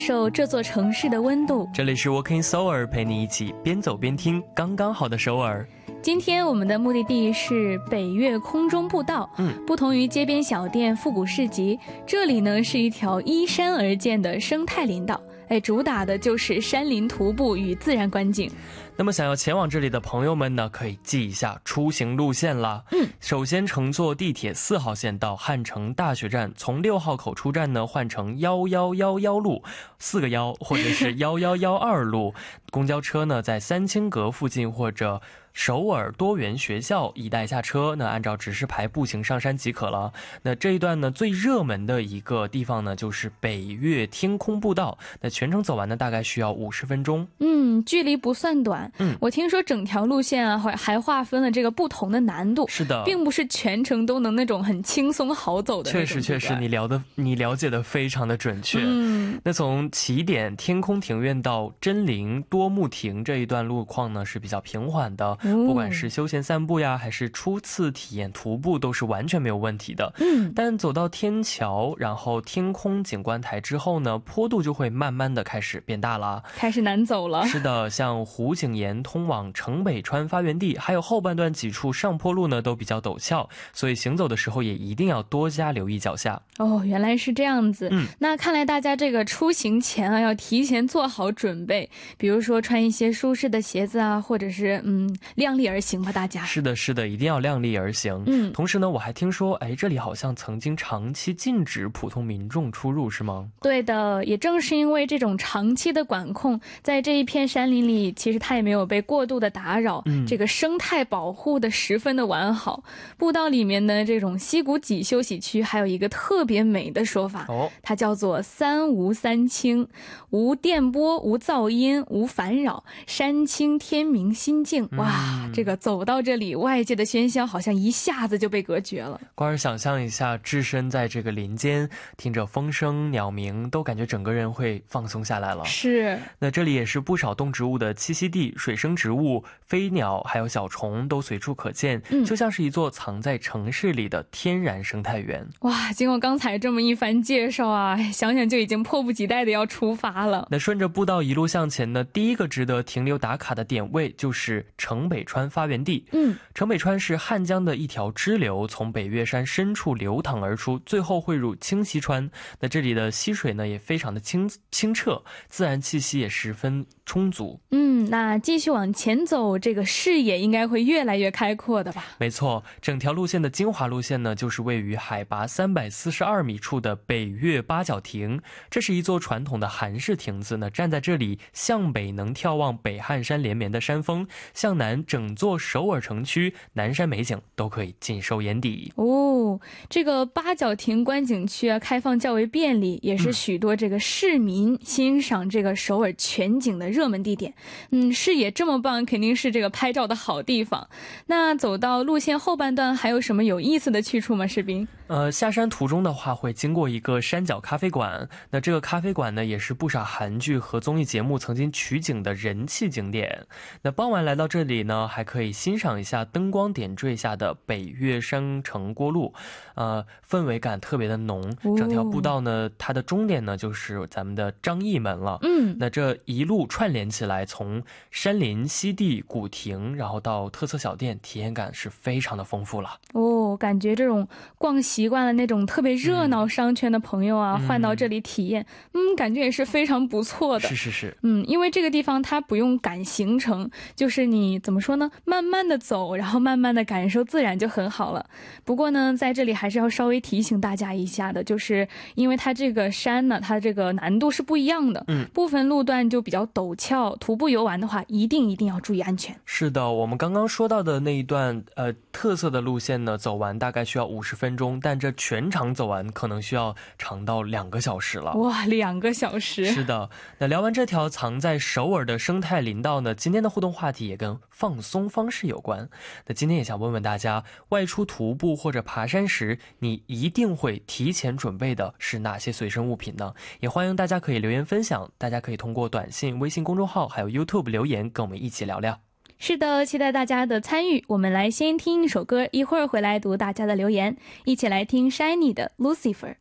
受这座城市的温度。 这里是 Walking Seoul， 陪你一起边走边听刚刚好的首尔。 今天我们的目的地是北岳空中步道。不同于街边小店、复古市集，这里呢是一条依山而建的生态林道。主打的就是山林徒步与自然观景。 那么想要前往这里的朋友们呢，可以记一下出行路线啦。首先乘坐地铁4号线到汉城大学站，从6号口出站呢换乘1111路，4个1，或者是1112路。公交车呢在三清阁附近或者首尔多元学校一带下车，那按照指示牌步行上山即可了。那这一段呢最热门的一个地方呢就是北岳天空步道，那全程走完呢大概需要50分钟。 距离不算短。我听说整条路线啊还划分了这个不同的难度。 是的， 并不是全程都能那种很轻松好走的那种。 确实你了解的非常的准确。那从起点天空庭院到真陵多木亭这一段路况呢是比较平缓的，不管是休闲散步呀还是初次体验徒步都是完全没有问题的。但走到天桥然后天空景观台之后呢，坡度就会慢慢的开始变大了， 开始难走了。 是的，像湖景岩通往城北川发源地还有后半段几处上坡路呢都比较陡峭，所以行走的时候也一定要多加留意脚下。 原来是这样子。那看来大家这个出行前啊要提前做好准备，比如说穿一些舒适的鞋子啊，或者是量力而行吧大家。 是的，一定要量力而行。同时呢我还听说这里好像曾经长期禁止普通民众出入，是吗？ 对的，也正是因为这种长期的管控，在这一片山林里其实它也没有被过度的打扰，这个生态保护的十分的完好。步道里面的这种溪谷脊休息区还有一个特别美的说法，它叫做3无3清，无电波、无噪音、无烦扰，山清天明心静。哇，这个走到这里，外界的喧嚣好像一下子就被隔绝了。 光是想象一下置身在这个林间，听着风声鸟鸣，都感觉整个人会放松下来了。 是。 那这里也是不少动植物的栖息地，水生植物、飞鸟还有小虫都随处可见，就像是一座藏在城市里的天然生态园。 哇，经过刚才这么一番介绍啊，想想就已经迫不及待的要出发了。 那顺着步道一路向前呢，第一个值得停留打卡的点位就是城北川发源地。城北川是汉江的一条支流，从北岳山深处流淌而出，最后汇入清溪川。那这里的溪水呢也非常的清澈，自然气息也十分充足。 那继续往前走，这个视野应该会越来越开阔的吧？ 没错，整条路线的精华路线呢，就是位于海拔342米处的北岳八角亭。这是一座传统的韩式亭子呢，站在这里，向北能眺望北汉山连绵的山峰，向南整座首尔城区南山美景都可以尽收眼底。 这个八角亭观景区啊，开放较为便利，也是许多这个市民欣赏这个首尔全景的热门地点。视野这么棒，肯定是这个拍照的好地方。那走到路线后半段还有什么有意思的去处吗？士兵？ 下山途中的话会经过一个山脚咖啡馆，那这个咖啡馆呢也是不少韩剧和综艺节目曾经取景的人气景点。那傍晚来到这里呢，还可以欣赏一下灯光点缀下的北岳山城郭路，氛围感特别的浓。整条步道呢，它的终点呢就是咱们的张义门了。那这一路串联起来，从山林、溪地、古亭，然后到特色小店，体验感是非常的丰富了。 感觉这种逛习惯了那种特别热闹商圈的朋友啊，换到这里体验，感觉也是非常不错的。 是。 因为这个地方它不用赶行程，就是你怎么说呢，慢慢的走，然后慢慢的感受自然就很好了。不过呢，在这里还是要稍微提醒大家一下的，就是因为它这个山呢，它这个难度是不一样的，部分路段就比较陡峭，徒步游玩的话，一定要注意安全。 是的，我们刚刚说到的那一段特色的路线呢，走完大概需要50分钟，但这全场走完可能需要长到2个小时了。 哇，2个小时！ 是的。那聊完这条藏在首尔的生态林道呢，今天的互动话题也跟放松方式有关。那今天也想问问大家，外出徒步或者爬山时，你一定会提前准备的是哪些随身物品呢？也欢迎大家可以留言分享，大家可以通过短信、微信公众号还有 YouTube 留言跟我们一起聊聊。 是的，期待大家的参与。我们来先听一首歌，一会儿回来读大家的留言。一起来听 Shiny 的 Lucifer。